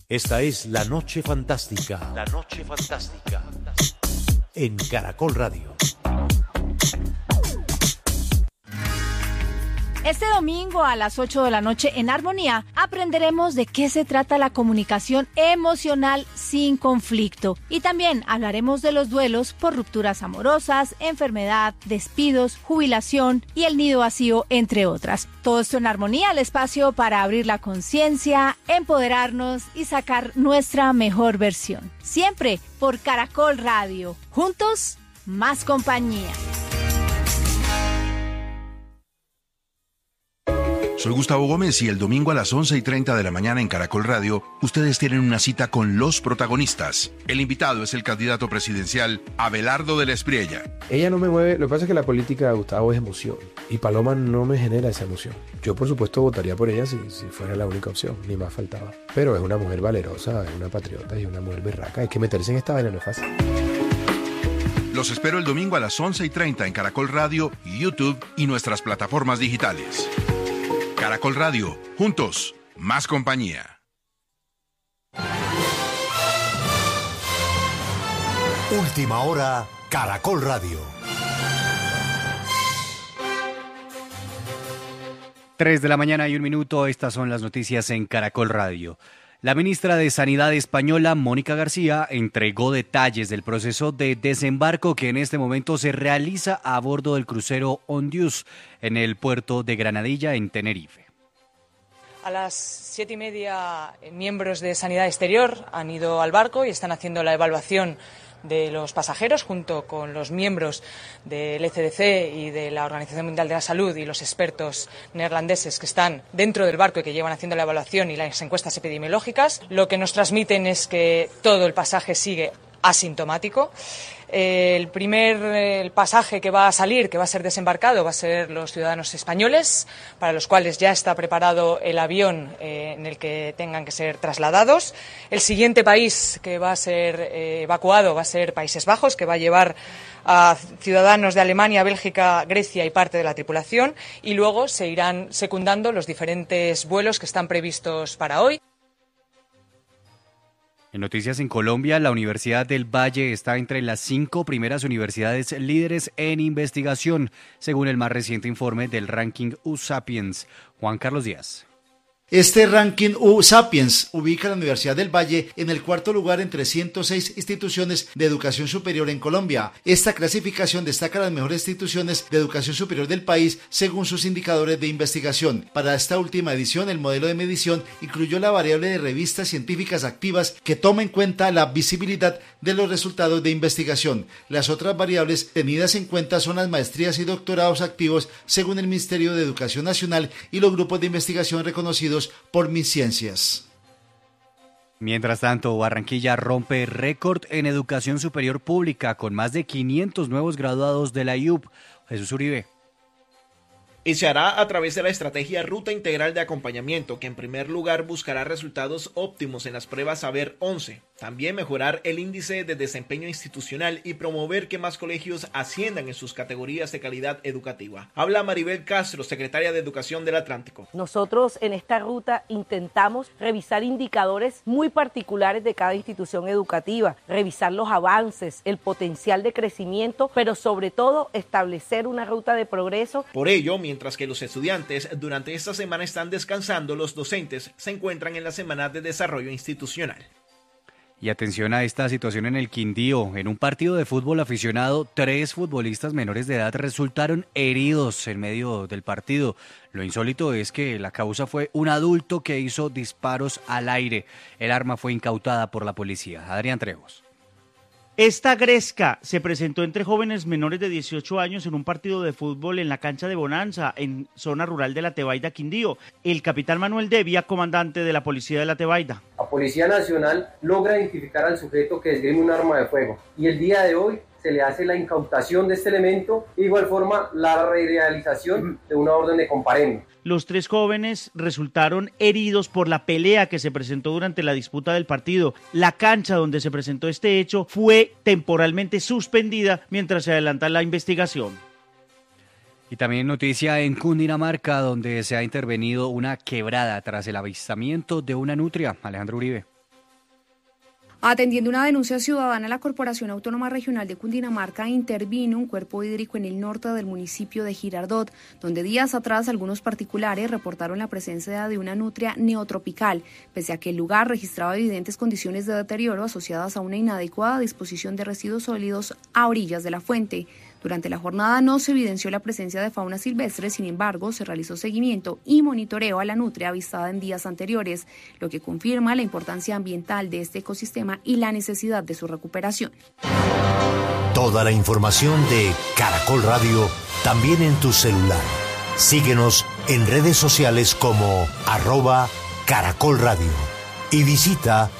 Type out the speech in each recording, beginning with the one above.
Esta es La Noche Fantástica. La Noche Fantástica. En Caracol Radio. Este domingo a las 8 de la noche en Armonía aprenderemos de qué se trata la comunicación emocional sin conflicto. Y también hablaremos de los duelos por rupturas amorosas, enfermedad, despidos, jubilación y el nido vacío, entre otras. Todo esto en Armonía, el espacio para abrir la conciencia, empoderarnos y sacar nuestra mejor versión. Siempre por Caracol Radio. Juntos, más compañía. Soy Gustavo Gómez y el domingo a las 11:30 de la mañana en Caracol Radio, ustedes tienen una cita con los protagonistas. El invitado es el candidato presidencial Abelardo de la Espriella. Ella no me mueve, lo que pasa es que la política de Gustavo es emoción y Paloma no me genera esa emoción. Yo por supuesto votaría por ella si fuera la única opción, ni más faltaba. Pero es una mujer valerosa, es una patriota y una mujer berraca. Hay que meterse en esta vaina, no es fácil. Los espero el domingo a las 11:30 en Caracol Radio, YouTube y nuestras plataformas digitales. Caracol Radio, juntos, más compañía. Última hora, Caracol Radio. 3 de la mañana y 1 minuto, estas son las noticias en Caracol Radio. La ministra de Sanidad española, Mónica García, entregó detalles del proceso de desembarco que en este momento se realiza a bordo del crucero Ondius en el puerto de Granadilla, en Tenerife. A las 7:30, miembros de Sanidad Exterior han ido al barco y están haciendo la evaluación de los pasajeros junto con los miembros del ECDC y de la Organización Mundial de la Salud y los expertos neerlandeses que están dentro del barco y que llevan haciendo la evaluación y las encuestas epidemiológicas. Lo que nos transmiten es que todo el pasaje sigue asintomático. El pasaje que va a salir, que va a ser desembarcado, va a ser los ciudadanos españoles, para los cuales ya está preparado el avión en el que tengan que ser trasladados. El siguiente país que va a ser evacuado va a ser Países Bajos, que va a llevar a ciudadanos de Alemania, Bélgica, Grecia y parte de la tripulación, y luego se irán secundando los diferentes vuelos que están previstos para hoy. En noticias en Colombia, la Universidad del Valle está entre las 5 primeras universidades líderes en investigación, según el más reciente informe del ranking U-Sapiens. Juan Carlos Díaz. Este ranking U-Sapiens ubica a la Universidad del Valle en el cuarto lugar entre 106 instituciones de educación superior en Colombia. Esta clasificación destaca las mejores instituciones de educación superior del país según sus indicadores de investigación. Para esta última edición, el modelo de medición incluyó la variable de revistas científicas activas que toma en cuenta la visibilidad de los resultados de investigación. Las otras variables tenidas en cuenta son las maestrías y doctorados activos según el Ministerio de Educación Nacional y los grupos de investigación reconocidos por MinCiencias. Mientras tanto, Barranquilla rompe récord en educación superior pública con más de 500 nuevos graduados de la IUP. Jesús Uribe. Y se hará a través de la estrategia Ruta Integral de Acompañamiento, que en primer lugar buscará resultados óptimos en las pruebas Saber 11, también mejorar el índice de desempeño institucional y promover que más colegios asciendan en sus categorías de calidad educativa. Habla Maribel Castro, secretaria de Educación del Atlántico. Nosotros en esta ruta intentamos revisar indicadores muy particulares de cada institución educativa, revisar los avances, el potencial de crecimiento, pero sobre todo establecer una ruta de progreso. Por ello, mientras que los estudiantes durante esta semana están descansando, los docentes se encuentran en la semana de desarrollo institucional. Y atención a esta situación en el Quindío. En un partido de fútbol aficionado, 3 futbolistas menores de edad resultaron heridos en medio del partido. Lo insólito es que la causa fue un adulto que hizo disparos al aire. El arma fue incautada por la policía. Adrián Trejos. Esta gresca se presentó entre jóvenes menores de 18 años en un partido de fútbol en la cancha de Bonanza, en zona rural de La Tebaida, Quindío. El capitán Manuel Devia, comandante de la policía de La Tebaida. La Policía Nacional logra identificar al sujeto que esgrime un arma de fuego y el día de hoy se le hace la incautación de este elemento, de igual forma la realización de una orden de comparendo. Los 3 jóvenes resultaron heridos por la pelea que se presentó durante la disputa del partido. La cancha donde se presentó este hecho fue temporalmente suspendida mientras se adelanta la investigación. Y también noticia en Cundinamarca, donde se ha intervenido una quebrada tras el avistamiento de una nutria. Alejandro Uribe. Atendiendo una denuncia ciudadana, la Corporación Autónoma Regional de Cundinamarca intervino un cuerpo hídrico en el norte del municipio de Girardot, donde días atrás algunos particulares reportaron la presencia de una nutria neotropical, pese a que el lugar registraba evidentes condiciones de deterioro asociadas a una inadecuada disposición de residuos sólidos a orillas de la fuente. Durante la jornada no se evidenció la presencia de fauna silvestre, sin embargo, se realizó seguimiento y monitoreo a la nutria avistada en días anteriores, lo que confirma la importancia ambiental de este ecosistema y la necesidad de su recuperación. Toda la información de Caracol Radio también en tu celular. Síguenos en redes sociales como @Caracol Radio y visita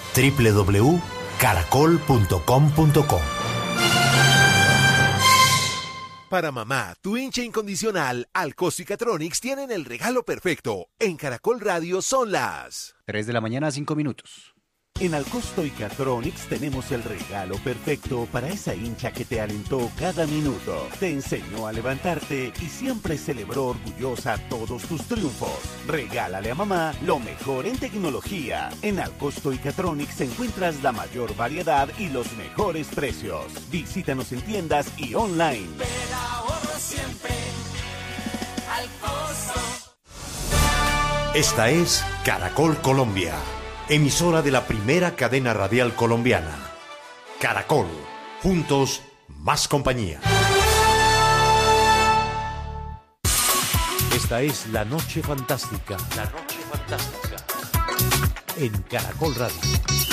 www.caracol.com.co. Para mamá, tu hincha incondicional, Alcosto y Catronics tienen el regalo perfecto. En Caracol Radio son las 3 de la mañana, 5 minutos. En Alcosto y Catronics tenemos el regalo perfecto para esa hincha que te alentó cada minuto, te enseñó a levantarte y siempre celebró orgullosa todos tus triunfos. Regálale a mamá lo mejor en tecnología. En Alcosto y Catronics encuentras la mayor variedad y los mejores precios. Visítanos en tiendas y online. Siempre Alcosto. Esta es Caracol Colombia, emisora de la primera cadena radial colombiana. Caracol, juntos, más compañía. Esta es La Noche Fantástica. La Noche Fantástica. En Caracol Radio.